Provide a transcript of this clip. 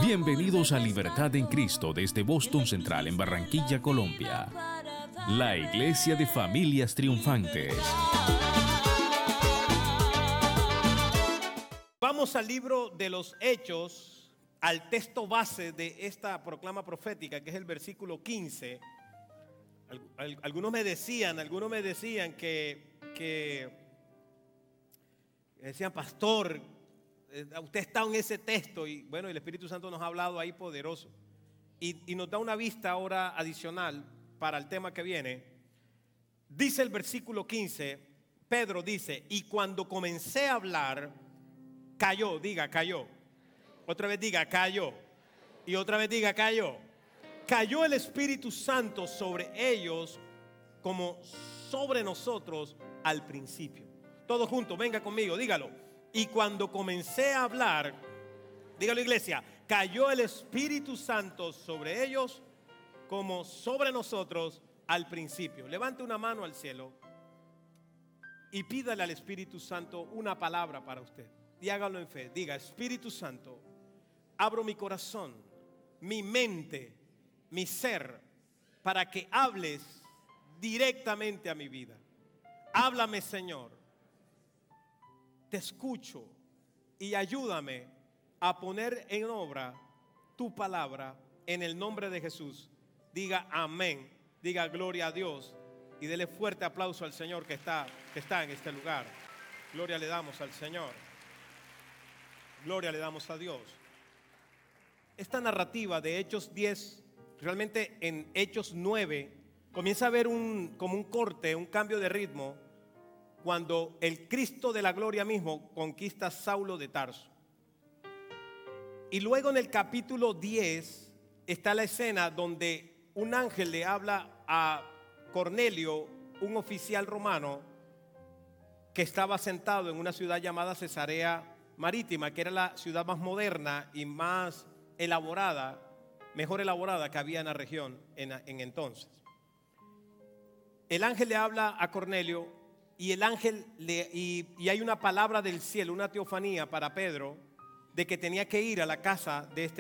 Bienvenidos a Libertad en Cristo desde Boston Central en Barranquilla, Colombia. La Iglesia de Familias Triunfantes. Vamos al libro de los Hechos, al texto base de esta proclama profética, que es el versículo 15. Algunos me decían que decían, pastor, usted está en ese texto, y bueno, el Espíritu Santo nos ha hablado ahí poderoso y nos da una vista ahora adicional para el tema que viene. Dice el versículo 15, Pedro dice: y cuando comencé a hablar, cayó, diga cayó, otra vez diga cayó, y otra vez diga cayó. Cayó el Espíritu Santo sobre ellos como sobre nosotros al principio. Todos juntos, venga conmigo, dígalo. Y cuando comencé a hablar, dígalo, iglesia, cayó el Espíritu Santo sobre ellos como sobre nosotros al principio. Levante una mano al cielo y pídale al Espíritu Santo una palabra para usted. Y hágalo en fe. Diga: Espíritu Santo, abro mi corazón, mi mente, mi ser, para que hables directamente a mi vida. Háblame, Señor. Te escucho y ayúdame a poner en obra tu palabra en el nombre de Jesús. Diga amén, diga gloria a Dios y dele fuerte aplauso al Señor que está en este lugar. Gloria le damos al Señor. Gloria le damos a Dios. Esta narrativa de Hechos 10, realmente en Hechos 9, comienza a haber como un corte, un cambio de ritmo, cuando el Cristo de la gloria mismo conquista a Saulo de Tarso. Y luego en el capítulo 10 está la escena donde un ángel le habla a Cornelio, un oficial romano que estaba sentado en una ciudad llamada Cesarea Marítima, que era la ciudad más moderna y más elaborada, mejor elaborada que había en la región en entonces. El ángel le habla a Cornelio y el ángel y hay una palabra del cielo, una teofanía para Pedro, de que tenía que ir a la casa de este